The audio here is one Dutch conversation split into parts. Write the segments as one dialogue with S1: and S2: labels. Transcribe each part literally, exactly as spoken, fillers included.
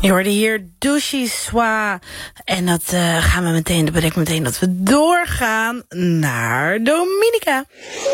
S1: Je hoorde hier Douchy Soie. En dat uh, gaan we meteen, dat betekent meteen dat we doorgaan naar Dominica.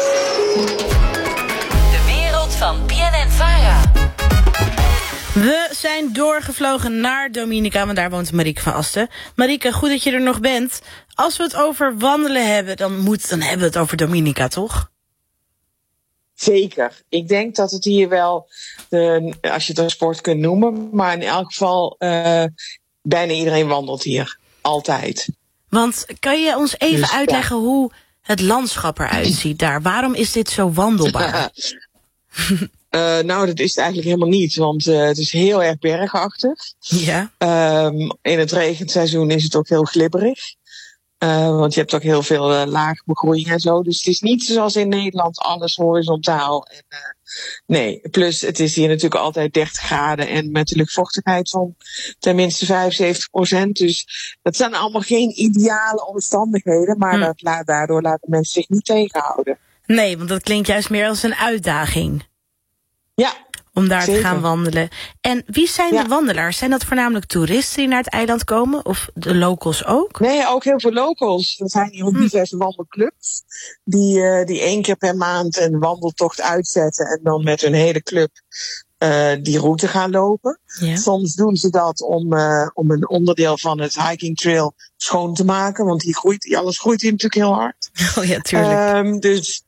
S2: De wereld van B N N Vara.
S1: We zijn doorgevlogen naar Dominica, want daar woont Marieke van Asten. Marieke, goed dat je er nog bent. Als we het over wandelen hebben, dan, moet, dan hebben we het over Dominica, toch?
S3: Zeker. Ik denk dat het hier wel, de, als je het een sport kunt noemen, maar in elk geval uh, bijna iedereen wandelt hier. Altijd.
S1: Want kan je ons even dus, uitleggen ja. hoe het landschap eruit ziet daar? Waarom is dit zo wandelbaar?
S3: Uh, nou, dat is het eigenlijk helemaal niet, want uh, het is heel erg bergachtig.
S1: Ja.
S3: Um, in het regenseizoen is het ook heel glibberig. Uh, want je hebt ook heel veel uh, laag begroeiing en zo. Dus het is niet zoals in Nederland alles horizontaal. En, uh, nee, plus het is hier natuurlijk altijd dertig graden en met de luchtvochtigheid van tenminste vijfenzeventig procent. Dus dat zijn allemaal geen ideale omstandigheden, maar hm. dat laat, daardoor laten mensen zich niet tegenhouden.
S1: Nee, want dat klinkt juist meer als een uitdaging.
S3: Ja.
S1: Om daar
S3: Zeker.
S1: te gaan wandelen. En wie zijn ja. de wandelaars? Zijn dat voornamelijk toeristen die naar het eiland komen? Of de locals ook?
S3: Nee, ook heel veel locals. Er zijn hier ook diverse hm. wandelclubs. Die, uh, die één keer per maand een wandeltocht uitzetten. En dan met hun hele club uh, die route gaan lopen. Ja. Soms doen ze dat om, uh, om een onderdeel van het hiking trail schoon te maken. Want die groeit, alles groeit hier natuurlijk heel hard.
S1: Oh ja, tuurlijk.
S3: Um, dus...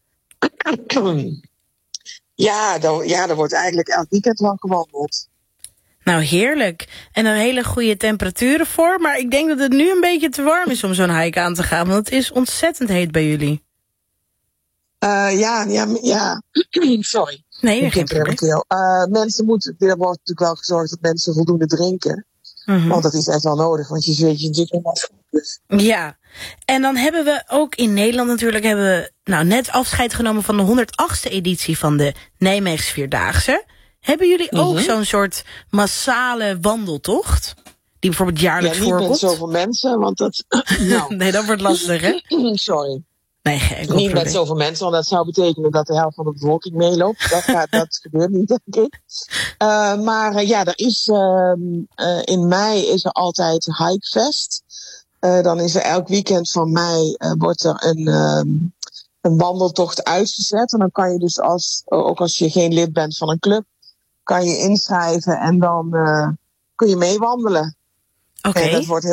S3: Ja, dan, ja, er wordt eigenlijk elk weekend lang gewandeld.
S1: Nou, heerlijk. En een hele goede temperaturen voor. Maar ik denk dat het nu een beetje te warm is om zo'n hike aan te gaan. Want het is ontzettend heet bij jullie.
S3: Uh, ja, ja, ja. Sorry.
S1: Nee, ik geen probleem.
S3: Uh, mensen moeten, er wordt natuurlijk wel gezorgd dat mensen voldoende drinken. Mm-hmm. Want dat is echt wel nodig, want je zweet je natuurlijk helemaal goed.
S1: Ja, en dan hebben we ook in Nederland natuurlijk hebben we nou net afscheid genomen van de honderdachtste editie van de Nijmeegse Vierdaagse. Hebben jullie mm-hmm. ook zo'n soort massale wandeltocht? Die bijvoorbeeld jaarlijks
S3: ja, niet
S1: voorkomt?
S3: Niet met zoveel mensen, want dat... nou.
S1: Nee, dat wordt lastig, hè?
S3: Sorry.
S1: Nee, geen
S3: niet
S1: probleem.
S3: met zoveel mensen, want dat zou betekenen dat de helft van de bevolking meeloopt. Dat, gaat, dat gebeurt niet, denk ik. Uh, maar uh, ja, er is, uh, uh, in mei is er altijd Hikefest. Uh, dan is er elk weekend van mei uh, wordt er een, um, een wandeltocht uitgezet. En dan kan je dus, als, ook als je geen lid bent van een club, kan je inschrijven en dan uh, kun je meewandelen.
S1: Oké.
S3: Okay.